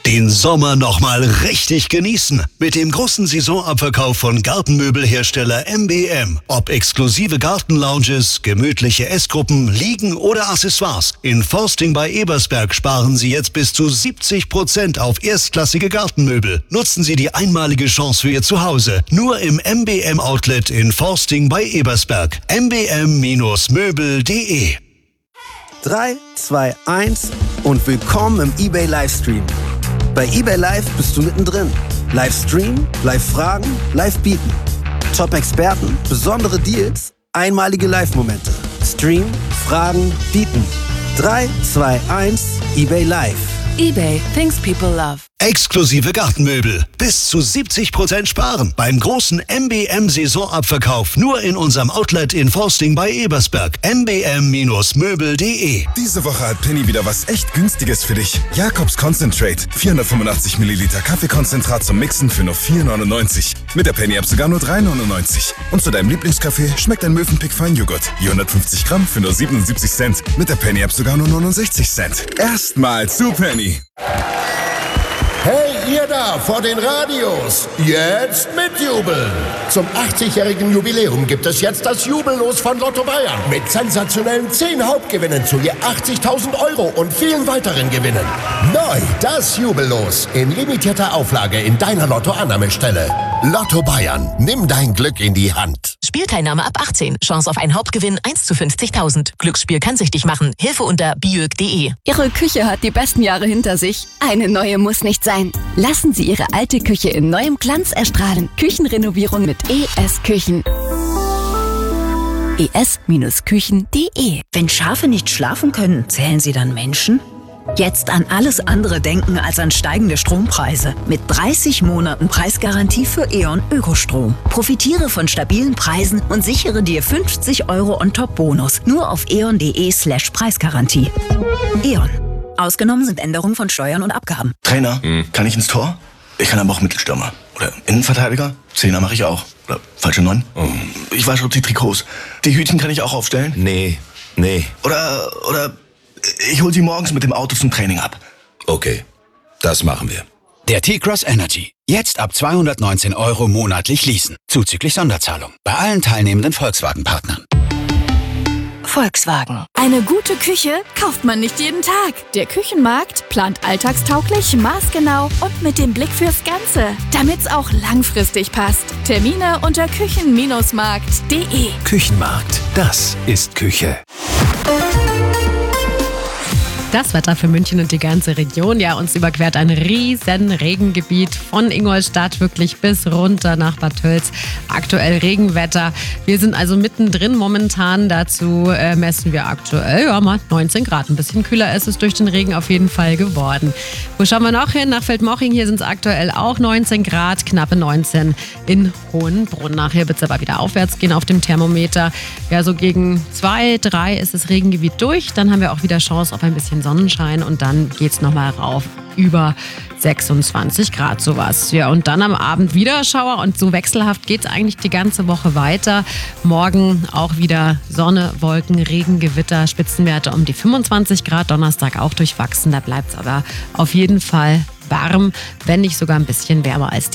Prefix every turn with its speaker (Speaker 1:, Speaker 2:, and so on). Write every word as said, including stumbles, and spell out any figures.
Speaker 1: Den Sommer nochmal richtig genießen. Mit dem großen Saisonabverkauf von Gartenmöbelhersteller M B M. Ob exklusive Gartenlounges, gemütliche Essgruppen, Liegen oder Accessoires. In Forsting bei Ebersberg sparen Sie jetzt bis zu siebzig Prozent auf erstklassige Gartenmöbel. Nutzen Sie die einmalige Chance für Ihr Zuhause. Nur im M B M Outlet in Forsting bei Ebersberg. m b m Möbel punkt de.
Speaker 2: drei, zwei, eins und willkommen im eBay Livestream. Bei eBay Live bist du mittendrin. Live streamen, live fragen, live bieten. Top-Experten, besondere Deals, einmalige Live-Momente. Stream, fragen, bieten. drei, zwei, eins, eBay Live.
Speaker 3: eBay, things people love.
Speaker 1: Exklusive Gartenmöbel. Bis zu siebzig Prozent sparen. Beim großen M B M-Saisonabverkauf. Nur in unserem Outlet in Forsting bei Ebersberg. m b m Möbel punkt de.
Speaker 4: Diese Woche hat Penny wieder was echt Günstiges für dich. Jakobs Concentrate. vierhundertfünfundachtzig Milliliter Kaffeekonzentrat zum Mixen für nur vier neunundneunzig. Mit der Penny-App sogar nur drei neunundneunzig. Und zu deinem Lieblingskaffee schmeckt ein Mövenpick Feinjoghurt. Je hundertfünfzig Gramm für nur siebenundsiebzig Cent. Mit der Penny-App sogar nur neunundsechzig Cent. Erstmal zu Penny.
Speaker 5: Hey, ihr da vor den Radios, jetzt mitjubeln! Zum achtzigjährigen Jubiläum gibt es jetzt das Jubellos von Lotto Bayern. Mit sensationellen zehn Hauptgewinnen zu je achtzigtausend Euro und vielen weiteren Gewinnen. Neu das Jubellos in limitierter Auflage in deiner Lotto-Annahmestelle. Lotto Bayern, nimm dein Glück in die Hand.
Speaker 3: Spielteilnahme ab achtzehn. Chance auf einen Hauptgewinn eins zu fünfzigtausend. Glücksspiel kann süchtig machen. Hilfe unter biög punkt de.
Speaker 6: Ihre Küche hat die besten Jahre hinter sich. Eine neue muss nicht sein. Lassen Sie Ihre alte Küche in neuem Glanz erstrahlen. Küchenrenovierung mit E S Küchen. e s Küchen punkt de.
Speaker 7: Wenn Schafe nicht schlafen können, zählen sie dann Menschen? Jetzt an alles andere denken als an steigende Strompreise. Mit dreißig Monaten Preisgarantie für E.ON Ökostrom. Profitiere von stabilen Preisen und sichere dir fünfzig Euro on top Bonus. Nur auf eon punkt de slash Preisgarantie. E.ON. Ausgenommen sind Änderungen von Steuern und Abgaben.
Speaker 8: Trainer, hm. kann ich ins Tor? Ich kann aber auch Mittelstürmer. Oder Innenverteidiger? Zehner mache ich auch. Oder falsche Neun? Oh. Ich wasche die Trikots. Die Hütchen kann ich auch aufstellen?
Speaker 9: Nee, nee.
Speaker 8: Oder, oder ich hol sie morgens mit dem Auto zum Training ab.
Speaker 9: Okay, das machen wir.
Speaker 10: Der T-Cross Energy. Jetzt ab zweihundertneunzehn Euro monatlich leasen. Zuzüglich Sonderzahlung. Bei allen teilnehmenden Volkswagen-Partnern.
Speaker 3: Volkswagen.
Speaker 6: Eine gute Küche kauft man nicht jeden Tag. Der Küchenmarkt plant alltagstauglich, maßgenau und mit dem Blick fürs Ganze, damit's auch langfristig passt. Termine unter küchen Markt punkt de.
Speaker 11: Küchenmarkt, das ist Küche.
Speaker 12: Das Wetter für München und die ganze Region. Ja, uns überquert ein riesen Regengebiet von Ingolstadt wirklich bis runter nach Bad Tölz. Aktuell Regenwetter. Wir sind also mittendrin momentan. Dazu äh, messen wir aktuell ja, mal neunzehn Grad. Ein bisschen kühler ist es durch den Regen auf jeden Fall geworden. Wo schauen wir noch hin? Nach Feldmoching. Hier sind es aktuell auch neunzehn Grad, knappe neunzehn in Hohenbrunn. Nachher wird es aber wieder aufwärts gehen auf dem Thermometer. Ja, so gegen zwei, drei ist das Regengebiet durch. Dann haben wir auch wieder Chance auf ein bisschen Sonnenschein und dann geht es nochmal rauf über sechsundzwanzig Grad sowas. Ja, und dann am Abend wieder Schauer und so wechselhaft geht es eigentlich die ganze Woche weiter. Morgen auch wieder Sonne, Wolken, Regen, Gewitter, Spitzenwerte um die fünfundzwanzig Grad. Donnerstag auch durchwachsen, da bleibt es aber auf jeden Fall warm, wenn nicht sogar ein bisschen wärmer als die